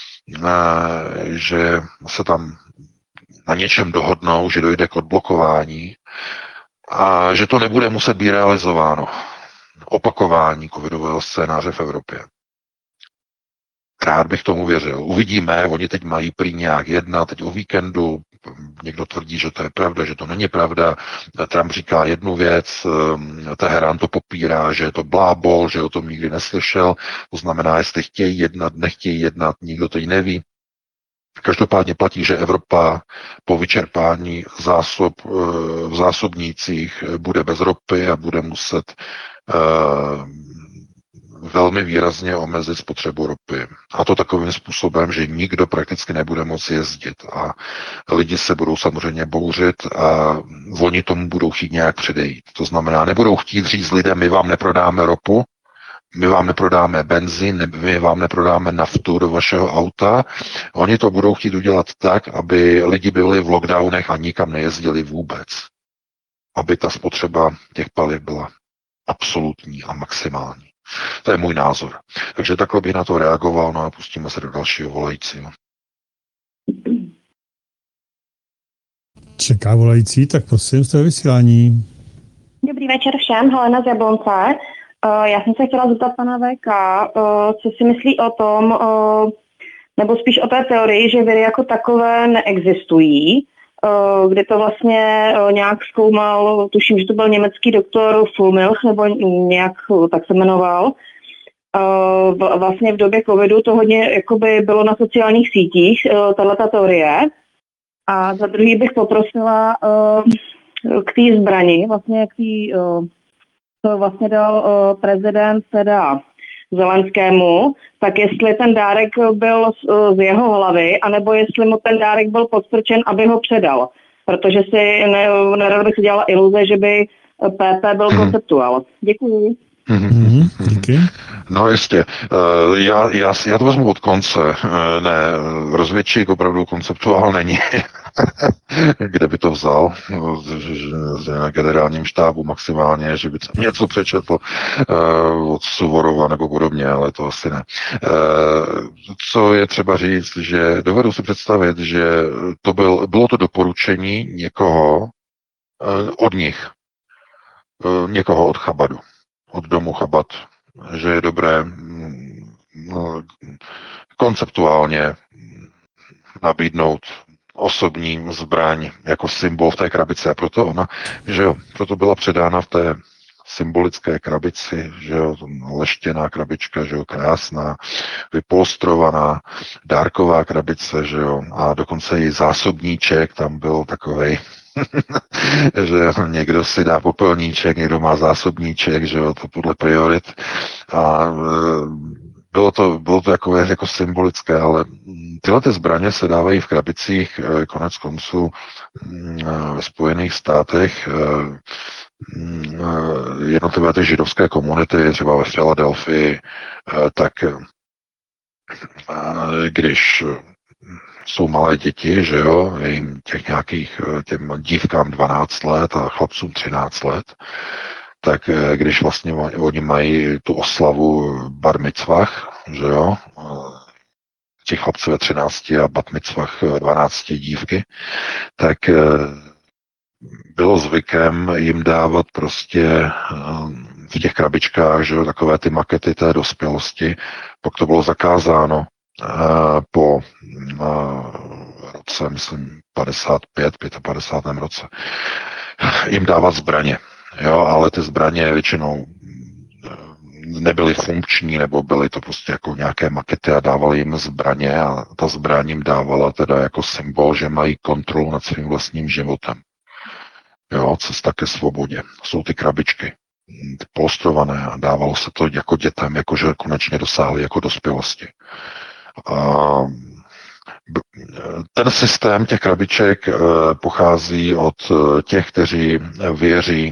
že se tam na něčem dohodnou, že dojde k odblokování, a že to nebude muset být realizováno. Opakování covidového scénáře v Evropě. Rád bych tomu věřil. Uvidíme, oni teď mají prý nějak jedna, teď o víkendu, někdo tvrdí, že to je pravda, že to není pravda. Trump říká jednu věc, Teherán to popírá, že je to blábol, že o tom nikdy neslyšel. To znamená, jestli chtějí jednat, nechtějí jednat, nikdo to neví. Každopádně platí, že Evropa po vyčerpání zásob v zásobnících bude bez ropy a bude muset uh, velmi výrazně omezit spotřebu ropy. A to takovým způsobem, že nikdo prakticky nebude moci jezdit a lidi se budou samozřejmě bouřit a oni tomu budou chtít nějak předejít. To znamená, nebudou chtít říct lidem, my vám neprodáme ropu, my vám neprodáme benzín, my vám neprodáme naftu do vašeho auta. Oni to budou chtít udělat tak, aby lidi byli v lockdownech a nikam nejezdili vůbec. Aby ta spotřeba těch paliv byla absolutní a maximální. To je můj názor. Takže takhle bych na to reagoval, no a pustíme se do dalšího volajícího. Čeká volající, tak prosím, jste ve vysílání. Dobrý večer všem, Helena z Jablonce. Uh, já jsem se chtěla zeptat pana V K, uh, co si myslí o tom, uh, nebo spíš o té teorii, že viry jako takové neexistují, uh, kde to vlastně uh, nějak zkoumal, tuším, že to byl německý doktor Fulmilch, nebo nějak uh, tak se jmenoval. Uh, vlastně v době covidu to hodně jakoby bylo na sociálních sítích, uh, tato teorie. A za druhý bych poprosila uh, k té zbrani, vlastně k té... Uh, to vlastně dal uh, prezident teda Zelenskému, tak jestli ten dárek byl z, uh, z jeho hlavy, anebo jestli mu ten dárek byl podstrčen, aby ho předal. Protože si ne, nerad bych si dělala iluze, že by P P byl konceptuál. Děkuji. Mm-hmm, díky. No jistě. Já, já, já to vezmu od konce. Ne, rozvědčík opravdu konceptuál není. kde by to vzal, na generálním štábu maximálně, že by tam něco přečetl uh, od Suvorova nebo podobně, ale to asi ne. Uh, co je třeba říct, že dovedu si představit, že to byl, bylo to doporučení někoho uh, od nich, uh, někoho od Chabadu, od domu Chabad, že je dobré no, konceptuálně nabídnout osobní zbraň jako symbol v té krabici. A proto ona, že jo, proto byla předána v té symbolické krabici, že jo, leštěná krabička, že jo, krásná, vypolstrovaná, dárková krabice, že jo, a dokonce i zásobníček tam byl takovej, že někdo si dá popelníček, někdo má zásobníček, že jo, to podle priorit. A bylo to, bylo to jako, jako symbolické, ale tyhle ty zbraně se dávají v krabicích konec konců ve Spojených státech. Jednotlivé ty židovské komunity, třeba ve Filadelfii, tak když jsou malé děti, že jo, jim těch nějakých, těm dívkám dvanáct let a chlapcům třináct let, tak když vlastně oni mají tu oslavu bar mitzvah, že jo, ti chlapci ve třinácti a bat mitzvah dvanácti dívky, tak bylo zvykem jim dávat prostě v těch krabičkách, že jo, takové ty makety té dospělosti, pak to bylo zakázáno po roce, myslím, padesát pět, padesát pět roce, jim dávat zbraně. Jo, ale ty zbraně většinou nebyly funkční, nebo byly to prostě jako nějaké makety a dávali jim zbraně a ta zbraň jim dávala teda jako symbol, že mají kontrolu nad svým vlastním životem. Jo, cesta ke svobodě. Jsou ty krabičky, ty polstrované a dávalo se to jako dětem, jakože konečně dosáhli jako dospělosti. A ten systém těch krabiček pochází od těch, kteří věří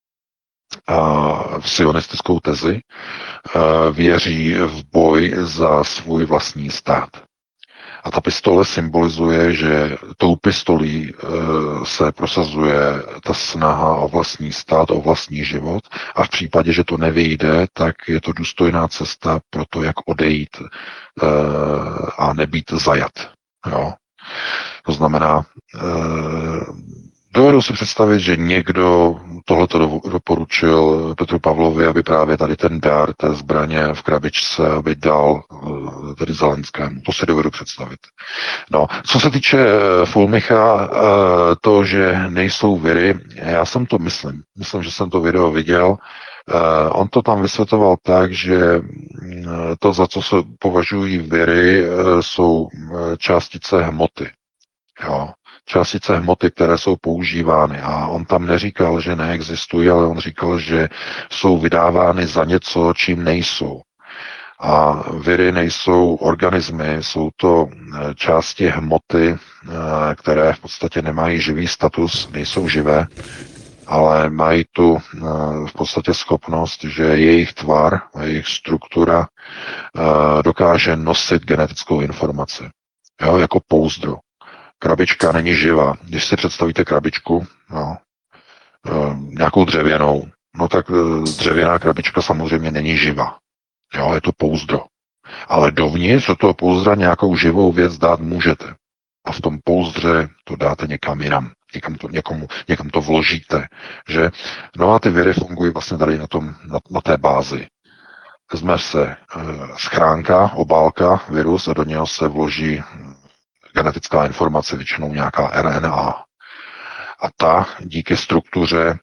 v sionistickou tezi, věří v boj za svůj vlastní stát. A ta pistole symbolizuje, že tou pistolí se prosazuje ta snaha o vlastní stát, o vlastní život a v případě, že to nevyjde, tak je to důstojná cesta pro to, jak odejít a nebýt zajat. Jo? To znamená, dovedu si představit, že někdo tohleto doporučil Petru Pavlovi, aby právě tady ten dár té zbraně v krabičce, aby dal tedy Zelenskému. To si dovedu představit. No, co se týče Fulmicha, to, že nejsou viry, já jsem to myslím. Myslím, že jsem to video viděl. On to tam vysvětoval tak, že to, za co se považují viry, jsou částice hmoty. Jo. Částice hmoty, které jsou používány. A on tam neříkal, že neexistují, ale on říkal, že jsou vydávány za něco, čím nejsou. A viry nejsou organismy, jsou to části hmoty, které v podstatě nemají živý status, nejsou živé, ale mají tu v podstatě schopnost, že jejich tvar, jejich struktura dokáže nosit genetickou informaci. Jo, jako pouzdro. Krabička není živá. Když si představíte krabičku, no, nějakou dřevěnou, no tak dřevěná krabička samozřejmě není živá. Jo, je to pouzdro. Ale dovnitř do toho pouzdra nějakou živou věc dát můžete. A v tom pouzdře to dáte někam jinam. Někam to, někomu, někam to vložíte. Že? No a ty viry fungují vlastně tady na, tom, na, na té bázi. Vezme se e, schránka, obálka, virus a do něho se vloží genetická informace, většinou nějaká R N A. A ta díky struktuře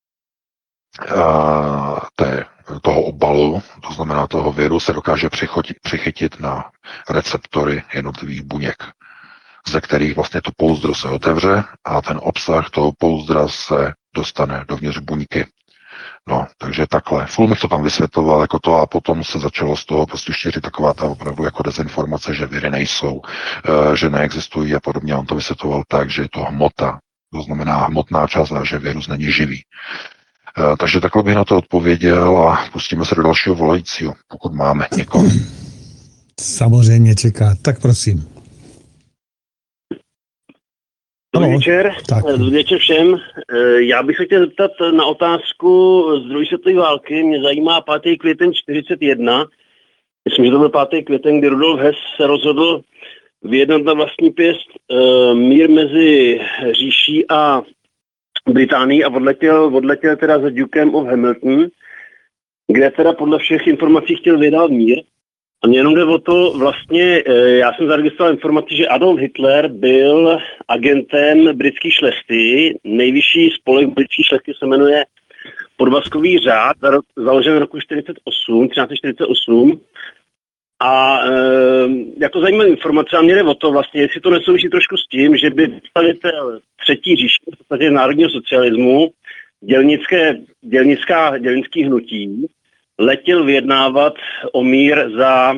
uh, té, toho obalu, to znamená toho viru, se dokáže přichotit, přichytit na receptory jednotlivých buněk, ze kterých vlastně to pouzdro se otevře a ten obsah toho pouzdra se dostane dovnitř buňky. No, takže takhle. Fulmich to tam vysvětloval jako to a potom se začalo z toho prostě šířit taková ta opravdu jako dezinformace, že viry nejsou, že neexistují a podobně. On to vysvětloval tak, že je to hmota, to znamená hmotná část a že virus není živý. Takže takhle bych na to odpověděl a pustíme se do dalšího volajícího, pokud máme někoho. Samozřejmě čeká, tak prosím. Dobrý večer, tak. dobrý večer všem. Já bych se chtěl zeptat na otázku z druhé světové války. Mě zajímá pátý květen čtyřicet jedna. Myslím, že to byl pátý květen, kdy Rudolf Hess se rozhodl vyjednat na vlastní pěst uh, mír mezi říší a Británií a odletěl, odletěl teda za Dukem of Hamilton, kde teda podle všech informací chtěl vyjednat mír. A mě jenom jde o to, vlastně, já jsem zaregistroval informaci, že Adolf Hitler byl agentem britské šlechty. Nejvyšší spolek britské šlechty se jmenuje Podvazkový řád, založen v roku čtyřicet osm, třináct čtyřicet osm. A e, jako zajímavá informace, a mě jde o to vlastně, jestli to nesouvisí trošku s tím, že by představitel třetí říše, v podstatě národního socialismu, dělnické, dělnická, dělnický hnutí, letěl vyjednávat o mír za,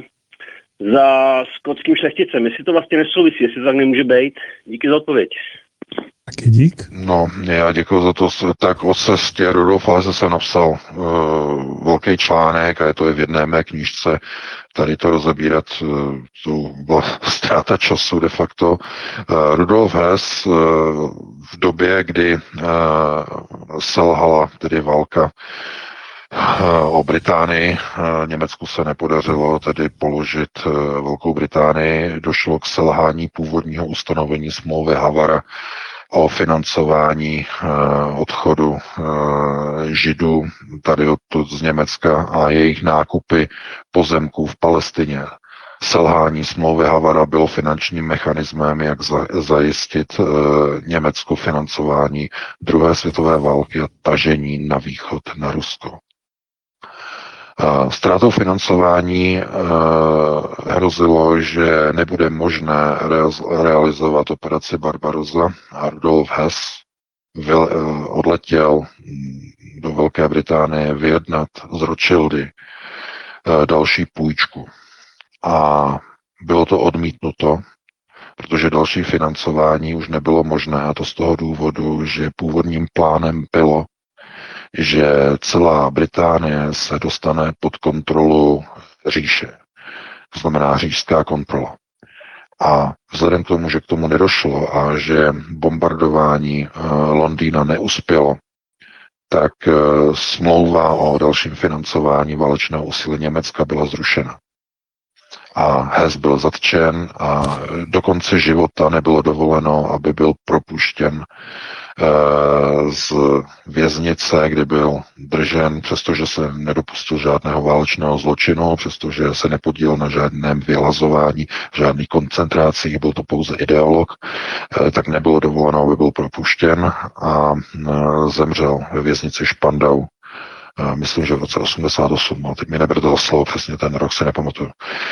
za skotským šlechticem. Jestli to vlastně nesouvisí, jestli to tak nemůže být. Díky za odpověď. Taky dík. No, já děkuji za to. Tak o cestě Rudolfa Hesse jsem napsal uh, velký článek a je to i v jedné mé knížce. Tady to rozebírat, uh, to byla ztráta času de facto. Uh, Rudolf Hess uh, v době, kdy uh, selhala tedy válka o Británii. Německu se nepodařilo tedy položit Velkou Británii. Došlo k selhání původního ustanovení smlouvy Havara o financování odchodu Židů tady odtud z Německa a jejich nákupy pozemků v Palestině. Selhání smlouvy Havara bylo finančním mechanismem, jak zajistit Německu financování druhé světové války a tažení na východ na Rusko. Ztrátou financování hrozilo, že nebude možné realizovat operaci Barbarossa a Rudolf Hess odletěl do Velké Británie vyjednat z Rothschildy další půjčku. A bylo to odmítnuto, protože další financování už nebylo možné, a to z toho důvodu, že původním plánem bylo, že celá Británie se dostane pod kontrolu říše. To znamená říšská kontrola. A vzhledem k tomu, že k tomu nedošlo a že bombardování Londýna neuspělo, tak smlouva o dalším financování válečného úsilí Německa byla zrušena. A Hess byl zatčen a do konce života nebylo dovoleno, aby byl propuštěn z věznice, kde byl držen, přestože se nedopustil žádného válečného zločinu, přestože se nepodílel na žádném vylazování, žádných koncentracích, byl to pouze ideolog, tak nebylo dovoleno, aby byl propuštěn a zemřel ve věznici Špandau. Myslím, že v roce osmdesát osm, no, teď mi neberte za slovo, přesně ten rok si nepamatuju.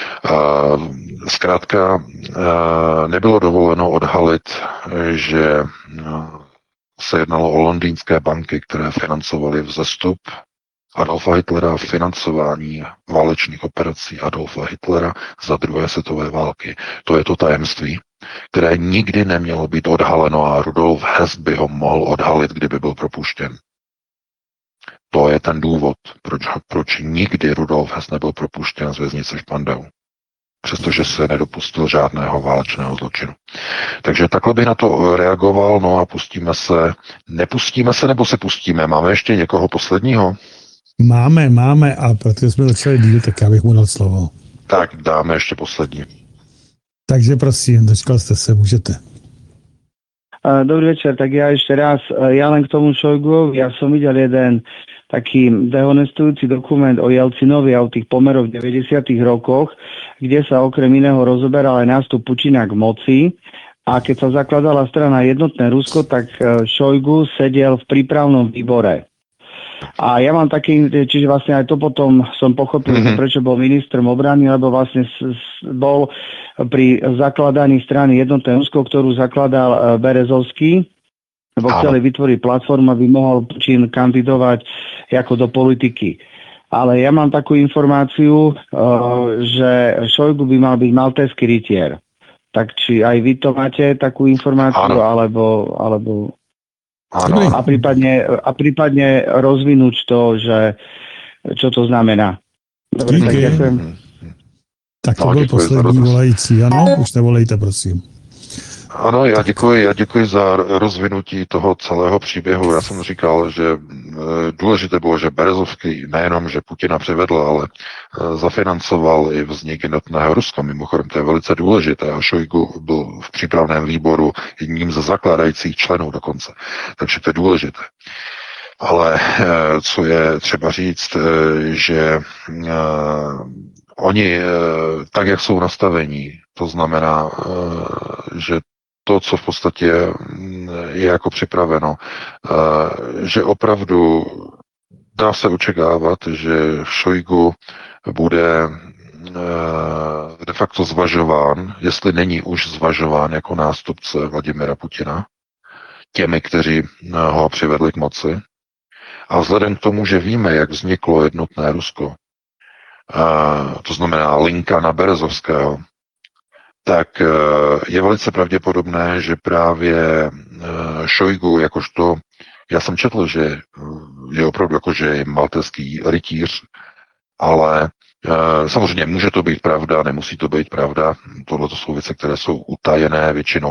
Zkrátka nebylo dovoleno odhalit, že se jednalo o londýnské banky, které financovaly vzestup Adolfa Hitlera, financování válečných operací Adolfa Hitlera za druhé světové války. To je to tajemství, které nikdy nemělo být odhaleno a Rudolf Hess by ho mohl odhalit, kdyby byl propuštěn. To je ten důvod, proč, proč nikdy Rudolf Hess nebyl propuštěn z věznice Špandau. Přestože se nedopustil žádného válečného zločinu. Takže takhle bych na to reagoval, no a pustíme se, nepustíme se, nebo se pustíme? Máme ještě někoho posledního? Máme, máme, a protože jsme začali díl, tak já bych mu dal slovo. Tak dáme ještě poslední. Takže prosím, dočkal jste se, můžete. Dobrý večer, tak ja ešte raz, ja len k tomu Šojguovi, ja som videl jeden taký dehonestujúci dokument o Jelcinovi a o tých pomeroch v deväťdesiatych rokoch, kde sa okrem iného rozoberal aj nástup Putina k moci a keď sa zakladala strana Jednotné Rusko, tak Šojgu sedel v prípravnom výbore. A ja mám taký, čiže vlastne aj to potom som pochopil, mm-hmm. prečo bol ministrom obrany, lebo vlastne s, s, bol pri zakladaní strany Jednotné Rusko, ktorú zakladal Berezovský, lebo chceli vytvoriť platformu, aby mohol Putin kandidovať ako do politiky. Ale ja mám takú informáciu, že Šojgu by mal byť maltézsky rytier. Tak či aj vy to máte takú informáciu, Áno. alebo... alebo... Áno. A prípadne, a prípadne rozvinúť to, že čo to znamená. Dobre, tak ďakujem. Tak to no, byl poslední volající, ano? Už nevolejte, prosím. Ano, já děkuji, já děkuji za rozvinutí toho celého příběhu. Já jsem říkal, že důležité bylo, že Berezovský nejenom, že Putina přivedl, ale zafinancoval i vznik jednotného Ruska. Mimochodem, to je velice důležité. A Šojgu byl v přípravném výboru jedním ze zakládajících členů dokonce. Takže to je důležité. Ale co je třeba říct, že oni, tak jak jsou nastavení, to znamená, že to, co v podstatě je jako připraveno, že opravdu dá se očekávat, že Šojgu bude de facto zvažován, jestli není už zvažován jako nástupce Vladimira Putina, těmi, kteří ho přivedli k moci. A vzhledem k tomu, že víme, jak vzniklo jednotné Rusko, to znamená linka na Berezovského, tak je velice pravděpodobné, že právě Šojgu, jakožto, já jsem četl, že je opravdu jakože je maltéský rytíř, ale samozřejmě může to být pravda, nemusí to být pravda, tohle to jsou věci, které jsou utajené většinou